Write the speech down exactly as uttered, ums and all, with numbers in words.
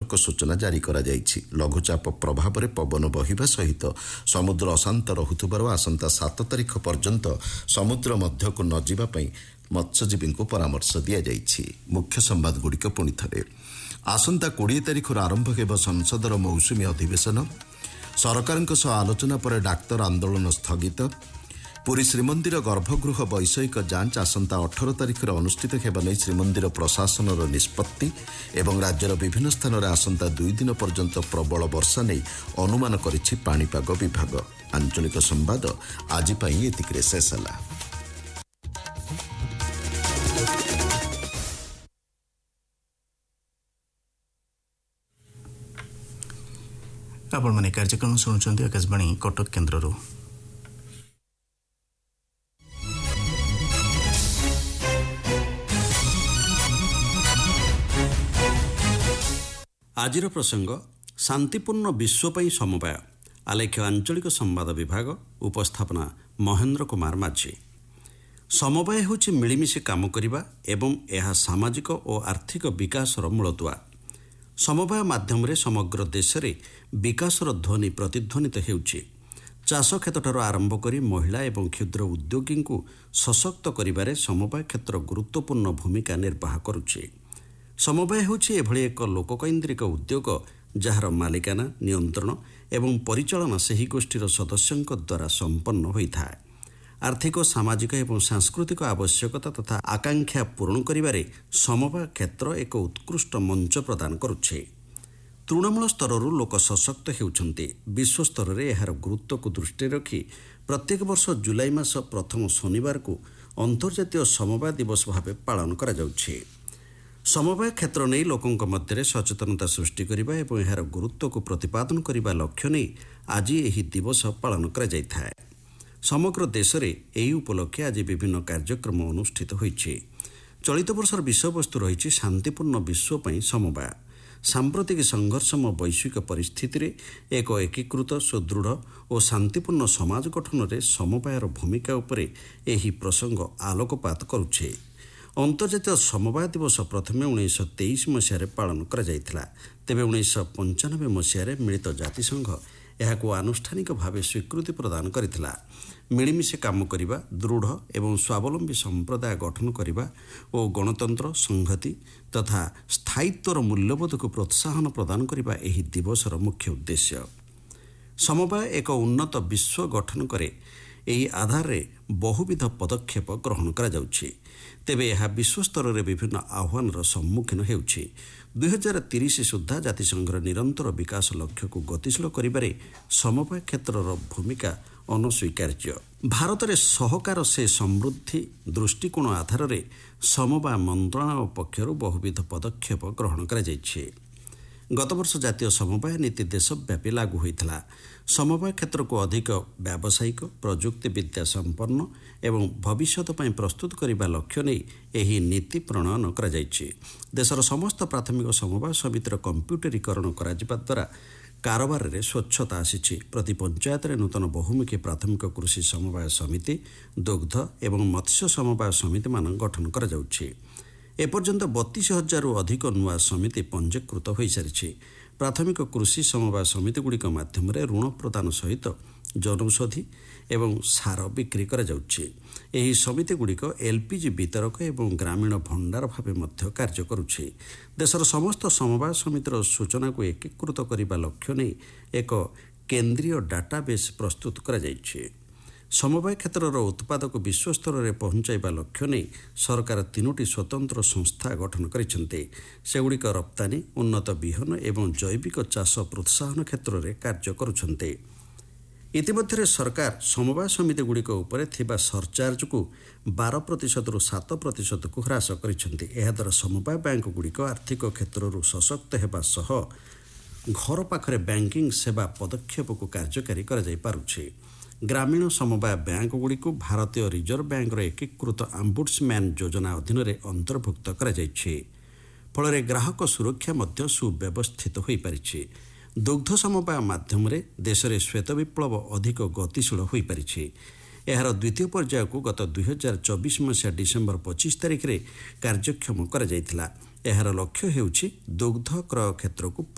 ସତର୍କ ସୂଚନା ଜାରି କରାଯାଇଛି। ଲଘୁଚାପ ପ୍ରଭାବରେ ପବନ ବହିବା ସହିତ ସମୁଦ୍ର ଅଶାନ୍ତ ରହୁଥିବାରୁ ଆସନ୍ତା ସାତ ତାରିଖ ପର୍ଯ୍ୟନ୍ତ ସମୁଦ୍ର ମଧ୍ୟକୁ ନ ଯିବା ପାଇଁ ମତ୍ସ୍ୟଜୀବୀଙ୍କୁ ପରାମର୍ଶ ଦିଆଯାଇଛି। ମୁଖ୍ୟ ସମ୍ବାଦଗୁଡ଼ିକ ପୁଣି ଥରେ। ଆସନ୍ତା କୋଡ଼ିଏ ତାରିଖରୁ ଆରମ୍ଭ ହେବ ସଂସଦର ମୌସୁମୀ ଅଧିବେଶନ। ସରକାରଙ୍କ ସହ ଆଲୋଚନା ପରେ ଡାକ୍ତର ଆନ୍ଦୋଳନ ସ୍ଥଗିତ। ପୁରୀ ଶ୍ରୀମନ୍ଦିର ଗର୍ଭଗୃହ ବୈଷୟିକ ଯାଞ୍ଚ ଆସନ୍ତା ଅଠର ତାରିଖରେ ଅନୁଷ୍ଠିତ ହେବା ନେଇ ଶ୍ରୀମନ୍ଦିର ପ୍ରଶାସନର ନିଷ୍ପତ୍ତି ଏବଂ ରାଜ୍ୟର ବିଭିନ୍ନ ସ୍ଥାନରେ ଆସନ୍ତା ଦୁଇ ଦିନ ପର୍ଯ୍ୟନ୍ତ ପ୍ରବଳ ବର୍ଷା ନେଇ ଅନୁମାନ କରିଛି ପାଣିପାଗ ବିଭାଗ। ଆଞ୍ଚଳିକ ସମ୍ବାଦ ଆଜି ପାଇଁ ଏତିକିରେ ଶେଷ ହେଲା। ଆପଣମାନେ କାର୍ଯ୍ୟକ୍ରମ ଶୁଣୁଛନ୍ତି ଆକାଶବାଣୀ କଟକ କେନ୍ଦ୍ରରୁ। ଆଜିର ପ୍ରସଙ୍ଗ ଶାନ୍ତିପୂର୍ଣ୍ଣ ବିଶ୍ୱ ପାଇଁ ସମବାୟ। ଆଲେଖ୍ୟ ଆଞ୍ଚଳିକ ସମ୍ବାଦ ବିଭାଗ, ଉପସ୍ଥାପନା ମହେନ୍ଦ୍ର କୁମାର ମାଝୀ। ସମବାୟ ହେଉଛି ମିଳିମିଶି କାମ କରିବା ଏବଂ ଏହା ସାମାଜିକ ଓ ଆର୍ଥିକ ବିକାଶର ମୂଳଦୁଆ। ସମବାୟ ମାଧ୍ୟମରେ ସମଗ୍ର ଦେଶରେ ବିକାଶର ଧ୍ୱନି ପ୍ରତିଧ୍ୱନିତ ହେଉଛି। ଚାଷ କ୍ଷେତ୍ରଠାରୁ ଆରମ୍ଭ କରି ମହିଳା ଏବଂ କ୍ଷୁଦ୍ର ଉଦ୍ୟୋଗୀଙ୍କୁ ସଶକ୍ତ କରିବାରେ ସମବାୟ କ୍ଷେତ୍ର ଗୁରୁତ୍ୱପୂର୍ଣ୍ଣ ଭୂମିକା ନିର୍ବାହ କରୁଛି। ସମବାୟ ହେଉଛି ଏଭଳି ଏକ ଲୋକକୈନ୍ଦ୍ରିକ ଉଦ୍ୟୋଗ ଯାହାର ମାଲିକାନା, ନିୟନ୍ତ୍ରଣ ଏବଂ ପରିଚାଳନା ସେହି ଗୋଷ୍ଠୀର ସଦସ୍ୟଙ୍କ ଦ୍ୱାରା ସମ୍ପନ୍ନ ହୋଇଥାଏ। ଆର୍ଥିକ, ସାମାଜିକ ଏବଂ ସାଂସ୍କୃତିକ ଆବଶ୍ୟକତା ତଥା ଆକାଂକ୍ଷା ପୂରଣ କରିବାରେ ସମବାୟ କ୍ଷେତ୍ର ଏକ ଉତ୍କୃଷ୍ଟ ମଞ୍ଚ ପ୍ରଦାନ କରୁଛି। ତୃଣମୂଳ ସ୍ତରରୁ ଲୋକ ସଶକ୍ତ ହେଉଛନ୍ତି। ବିଶ୍ୱସ୍ତରରେ ଏହାର ଗୁରୁତ୍ୱକୁ ଦୃଷ୍ଟିରେ ରଖି ପ୍ରତ୍ୟେକ ବର୍ଷ ଜୁଲାଇ ମାସ ପ୍ରଥମ ଶନିବାରକୁ ଅନ୍ତର୍ଜାତୀୟ ସମବାୟ ଦିବସ ଭାବେ ପାଳନ କରାଯାଉଛି। ସମବାୟ କ୍ଷେତ୍ର ନେଇ ଲୋକଙ୍କ ମଧ୍ୟରେ ସଚେତନତା ସୃଷ୍ଟି କରିବା ଏବଂ ଏହାର ଗୁରୁତ୍ୱକୁ ପ୍ରତିପାଦନ କରିବା ଲକ୍ଷ୍ୟ ନେଇ ଆଜି ଏହି ଦିବସ ପାଳନ କରାଯାଇଥାଏ। ସମଗ୍ର ଦେଶରେ ଏହି ଉପଲକ୍ଷେ ଆଜି ବିଭିନ୍ନ କାର୍ଯ୍ୟକ୍ରମ ଅନୁଷ୍ଠିତ ହୋଇଛି। ଚଳିତ ବର୍ଷର ବିଷୟବସ୍ତୁ ରହିଛି ଶାନ୍ତିପୂର୍ଣ୍ଣ ବିଶ୍ୱ ପାଇଁ ସମବାୟ। ସାମ୍ପ୍ରତିକ ସଂଘର୍ଷମୟ ବୈଶ୍ୱିକ ପରିସ୍ଥିତିରେ ଏକ ଏକୀକୃତ, ସୁଦୃଢ଼ ଓ ଶାନ୍ତିପୂର୍ଣ୍ଣ ସମାଜ ଗଠନରେ ସମବାୟର ଭୂମିକା ଉପରେ ଏହି ପ୍ରସଙ୍ଗ ଆଲୋକପାତ କରୁଛି। ଅନ୍ତର୍ଜାତୀୟ ସମବାୟ ଦିବସ ପ୍ରଥମେ ଉଣେଇଶହ ତେଇଶ ମସିହାରେ ପାଳନ କରାଯାଇଥିଲା। ତେବେ ଉଣେଇଶହ ପଞ୍ଚାନବେ ମସିହାରେ ମିଳିତ ଜାତିସଂଘ ଏହାକୁ ଆନୁଷ୍ଠାନିକ ଭାବେ ସ୍ୱୀକୃତି ପ୍ରଦାନ କରିଥିଲା। ମିଳିମିଶି କାମ କରିବା, ଦୃଢ଼ ଏବଂ ସ୍ୱାବଲମ୍ବୀ ସମ୍ପ୍ରଦାୟ ଗଠନ କରିବା ଓ ଗଣତନ୍ତ୍ର, ସଂହତି ତଥା ସ୍ଥାୟିତ୍ୱର ମୂଲ୍ୟବୋଧକୁ ପ୍ରୋତ୍ସାହନ ପ୍ରଦାନ କରିବା ଏହି ଦିବସର ମୁଖ୍ୟ ଉଦ୍ଦେଶ୍ୟ। ସମବାୟ ଏକ ଉନ୍ନତ ବିଶ୍ୱ ଗଠନ କରେ। ଏହି ଆଧାରରେ ବହୁବିଧ ପଦକ୍ଷେପ ଗ୍ରହଣ କରାଯାଉଛି। ତେବେ ଏହା ବିଶ୍ୱସ୍ତରରେ ବିଭିନ୍ନ ଆହ୍ୱାନର ସମ୍ମୁଖୀନ ହେଉଛି। ଦୁଇ ହଜାର ତିରିଶ ସୁଦ୍ଧା ଜାତିସଂଘର ନିରନ୍ତର ବିକାଶ ଲକ୍ଷ୍ୟକୁ ଗତିଶୀଳ କରିବାରେ ସମବାୟ କ୍ଷେତ୍ରର ଭୂମିକା ଅନସ୍ୱୀକାର୍ଯ୍ୟ। ଭାରତରେ ସହକାର ସେ ସମୃଦ୍ଧି ଦୃଷ୍ଟିକୋଣ ଆଧାରରେ ସମବାୟ ମନ୍ତ୍ରଣାଳୟ ପକ୍ଷରୁ ବହୁବିଧ ପଦକ୍ଷେପ ଗ୍ରହଣ କରାଯାଇଛି। ଗତବର୍ଷ ଜାତୀୟ ସମବାୟ ନୀତି ଦେଶବ୍ୟାପୀ ଲାଗୁ ହୋଇଥିଲା। ସମବାୟ କ୍ଷେତ୍ରକୁ ଅଧିକ ବ୍ୟାବସାୟିକ, ପ୍ରଯୁକ୍ତିବିଦ୍ୟା ସମ୍ପନ୍ନ ଏବଂ ଭବିଷ୍ୟତ ପାଇଁ ପ୍ରସ୍ତୁତ କରିବା ଲକ୍ଷ୍ୟ ନେଇ ଏହି ନୀତି ପ୍ରଣୟନ କରାଯାଇଛି। ଦେଶର ସମସ୍ତ ପ୍ରାଥମିକ ସମବାୟ ସମିତିର କମ୍ପ୍ୟୁଟରୀକରଣ କରାଯିବା ଦ୍ୱାରା କାରବାରରେ ସ୍ୱଚ୍ଛତା ଆସିଛି। ପ୍ରତି ପଞ୍ଚାୟତରେ ନୂତନ ବହୁମୁଖୀ ପ୍ରାଥମିକ କୃଷି ସମବାୟ ସମିତି, ଦୁଗ୍ଧ ଏବଂ ମତ୍ସ୍ୟ ସମବାୟ ସମିତିମାନ ଗଠନ କରାଯାଉଛି। ଏପର୍ଯ୍ୟନ୍ତ ବତିଶ ହଜାରରୁ ଅଧିକ ନୂଆ ସମିତି ପଞ୍ଜୀକୃତ ହୋଇସାରିଛି। ପ୍ରାଥମିକ କୃଷି ସମବାୟ ସମିତିଗୁଡ଼ିକ ମାଧ୍ୟମରେ ଋଣ ପ୍ରଦାନ ସହିତ ଜନୌଷଧି ଏବଂ ସାର ବିକ୍ରି କରାଯାଉଛି। ଏହି ସମିତିଗୁଡ଼ିକ ଏଲ୍ପିଜି ବିତରକ ଏବଂ ଗ୍ରାମୀଣ ଭଣ୍ଡାର ଭାବେ ମଧ୍ୟ କାର୍ଯ୍ୟ କରୁଛି। ଦେଶର ସମସ୍ତ ସମବାୟ ସମିତିର ସୂଚନାକୁ ଏକୀକୃତ କରିବା ଲକ୍ଷ୍ୟ ନେଇ ଏକ କେନ୍ଦ୍ରୀୟ ଡାଟାବେସ୍ ପ୍ରସ୍ତୁତ କରାଯାଇଛି। ସମବାୟ କ୍ଷେତ୍ରର ଉତ୍ପାଦକୁ ବିଶ୍ୱସ୍ତରରେ ପହଞ୍ଚାଇବା ଲକ୍ଷ୍ୟ ନେଇ ସରକାର ତିନୋଟି ସ୍ୱତନ୍ତ୍ର ସଂସ୍ଥା ଗଠନ କରିଛନ୍ତି। ସେଗୁଡ଼ିକ ରପ୍ତାନି, ଉନ୍ନତ ବିହନ ଏବଂ ଜୈବିକ ଚାଷ ପ୍ରୋତ୍ସାହନ କ୍ଷେତ୍ରରେ କାର୍ଯ୍ୟ କରୁଛନ୍ତି। ଇତିମଧ୍ୟରେ ସରକାର ସମବାୟ ସମିତିଗୁଡ଼ିକ ଉପରେ ଥିବା ସରଚାର୍ଜକୁ ବାର ପ୍ରତିଶତରୁ ସାତ ପ୍ରତିଶତକୁ ହ୍ରାସ କରିଛନ୍ତି। ଏହାଦ୍ୱାରା ସମବାୟ ବ୍ୟାଙ୍କଗୁଡ଼ିକ ଆର୍ଥିକ କ୍ଷେତ୍ରରୁ ସଶକ୍ତ ହେବା ସହ ଘର ପାଖରେ ବ୍ୟାଙ୍କିଂ ସେବା ପଦକ୍ଷେପକୁ କାର୍ଯ୍ୟକାରୀ କରାଯାଇପାରୁଛି। ଗ୍ରାମୀଣ ସମବାୟ ବ୍ୟାଙ୍କଗୁଡ଼ିକୁ ଭାରତୀୟ ରିଜର୍ଭ ବ୍ୟାଙ୍କର ଏକୀକୃତ ଆମ୍ବୁଡ୍ସମ୍ୟାନ୍ ଯୋଜନା ଅଧୀନରେ ଅନ୍ତର୍ଭୁକ୍ତ କରାଯାଇଛି। ଫଳରେ ଗ୍ରାହକ ସୁରକ୍ଷା ମଧ୍ୟ ସୁବ୍ୟବସ୍ଥିତ ହୋଇପାରିଛି। ଦୁଗ୍ଧ ସମବାୟ ମାଧ୍ୟମରେ ଦେଶରେ ଶ୍ୱେତ ବିପ୍ଳବ ଅଧିକ ଗତିଶୀଳ ହୋଇପାରିଛି। ଏହାର ଦ୍ୱିତୀୟ ପର୍ଯ୍ୟାୟକୁ ଗତ ଦୁଇ ହଜାର ଚବିଶ ମସିହା ଡିସେମ୍ବର ପଚିଶ ତାରିଖରେ କାର୍ଯ୍ୟକ୍ଷମ କରାଯାଇଥିଲା। ଏହାର ଲକ୍ଷ୍ୟ ହେଉଛି ଦୁଗ୍ଧ କ୍ରୟ କ୍ଷେତ୍ରକୁ